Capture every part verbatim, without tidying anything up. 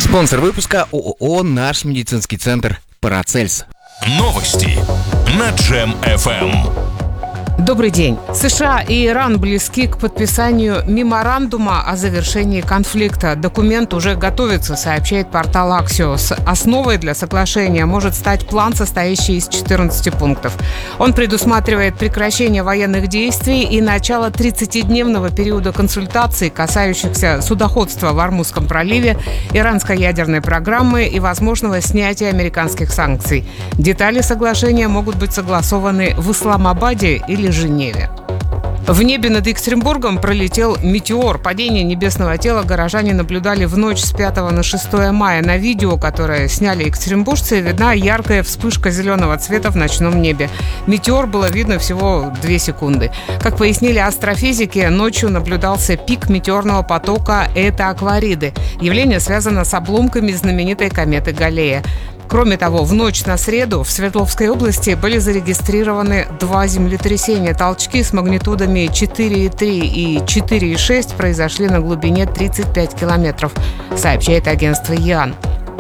Спонсор выпуска ООО «Наш медицинский центр Парацельс». Новости на Джем эф эм. Добрый день. США и Иран близки к подписанию меморандума о завершении конфликта. Документ уже готовится, сообщает портал Axios. Основой для соглашения может стать план, состоящий из четырнадцати пунктов. Он предусматривает прекращение военных действий и начало тридцатидневного периода консультаций, касающихся судоходства в Ормузском проливе, иранской ядерной программы и возможного снятия американских санкций. Детали соглашения могут быть согласованы в Исламабаде или Женеве. В небе над Екатеринбургом пролетел метеор. Падение небесного тела горожане наблюдали в ночь с пятого на шестое мая. На видео, которое сняли екатеринбуржцы, видна яркая вспышка зеленого цвета в ночном небе. Метеор было видно всего две секунды. Как пояснили астрофизики, ночью наблюдался пик метеорного потока Эта Аквариды. Явление связано с обломками знаменитой кометы Галлея. Кроме того, в ночь на среду в Свердловской области были зарегистрированы два землетрясения. Толчки с магнитудами четыре и три и четыре и шесть произошли на глубине тридцать пять километров, сообщает агентство ЯН.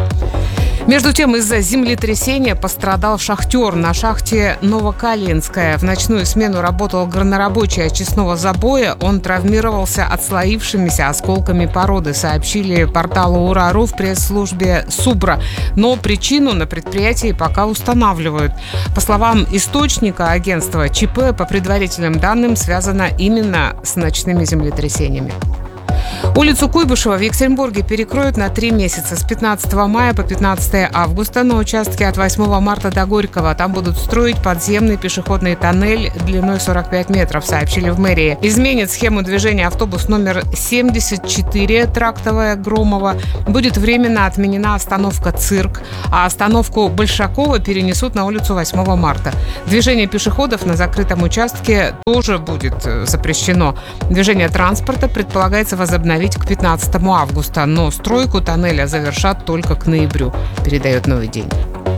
Между тем, из-за землетрясения пострадал шахтер на шахте Новокалинская. В ночную смену работал горнорабочий очистного забоя. Он травмировался отслоившимися осколками породы, сообщили порталу Ура.ру в пресс-службе СУБРа. Но причину на предприятии пока устанавливают. По словам источника агентства, ЧП, по предварительным данным, связано именно с ночными землетрясениями. Улицу Куйбышева в Екатеринбурге перекроют на три месяца с пятнадцатого мая по пятнадцатое августа на участке от восьмого марта до Горького. Там будут строить подземный пешеходный тоннель длиной сорок пять метров, сообщили в мэрии. Изменит схему движения автобус номер семьдесят четыре трактовая Громова. Будет временно отменена остановка «Цирк», а остановку Большакова перенесут на улицу восьмого марта. Движение пешеходов на закрытом участке тоже будет запрещено. Движение транспорта предполагается возобновить к пятнадцатому августа, но стройку тоннеля завершат только к ноябрю, передает «Новый день».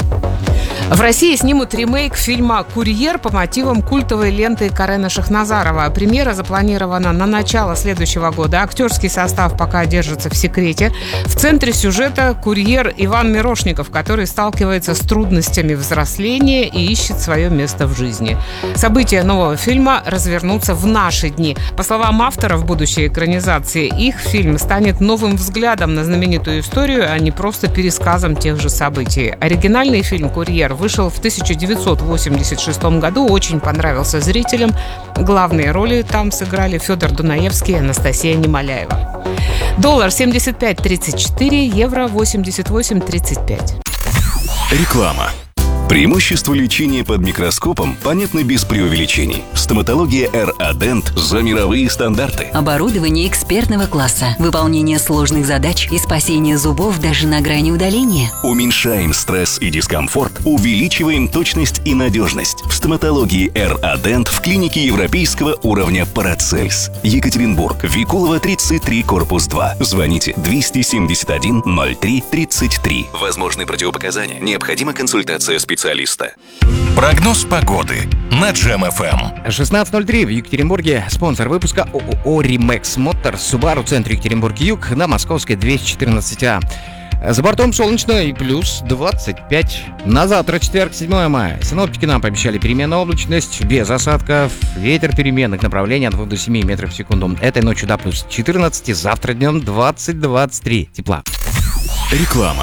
В России снимут ремейк фильма «Курьер» по мотивам культовой ленты Карена Шахназарова. Премьера запланирована на начало следующего года. Актерский состав пока держится в секрете. В центре сюжета курьер Иван Мирошников, который сталкивается с трудностями взросления и ищет свое место в жизни. События нового фильма развернутся в наши дни. По словам авторов будущей экранизации, их фильм станет новым взглядом на знаменитую историю, а не просто пересказом тех же событий. Оригинальный фильм «Курьер» вышел в тысяча девятьсот восемьдесят шестом году, очень понравился зрителям. Главные роли там сыграли Федор Дунаевский и Анастасия Немоляева. Доллар семьдесят пять тридцать четыре, евро восемьдесят восемь тридцать пять. Реклама. Преимущества лечения под микроскопом понятны без преувеличений. Стоматология эр а Dent за мировые стандарты. Оборудование экспертного класса, выполнение сложных задач и спасение зубов даже на грани удаления. Уменьшаем стресс и дискомфорт, увеличиваем точность и надежность. В стоматологии эр а Dent в клинике европейского уровня Парацельс. Екатеринбург, Викулова, тридцать три, корпус два. Звоните двести семьдесят один ноль три тридцать три. Возможны противопоказания. Необходима консультация специалиста. специалиста. Прогноз погоды на Джем эф эм. шестнадцать ноль три в Екатеринбурге. Спонсор выпуска ООО «Римекс Моторс». Subaru, центр Екатеринбург-Юг, на Московской двести четырнадцать А. За бортом солнечно и плюс двадцать пять. На завтра, четверг, седьмое мая. Синоптики нам пообещали переменную облачность, без осадков, ветер переменных направлений от двух до семи метров в секунду. Этой ночью до плюс четырнадцать, завтра днем двадцать двадцать три тепла. Реклама.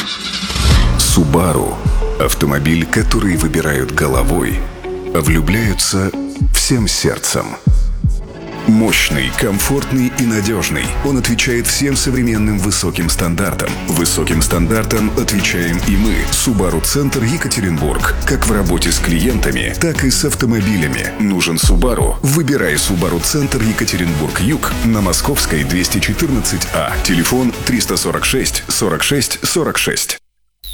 Subaru – автомобиль, который выбирают головой, а влюбляются всем сердцем. Мощный, комфортный и надежный. Он отвечает всем современным высоким стандартам. Высоким стандартам отвечаем и мы. Subaru Центр Екатеринбург. Как в работе с клиентами, так и с автомобилями. Нужен Subaru? Выбирай Subaru Центр Екатеринбург-Юг на Московской двести четырнадцать А. Телефон триста сорок шесть сорок шесть сорок шесть.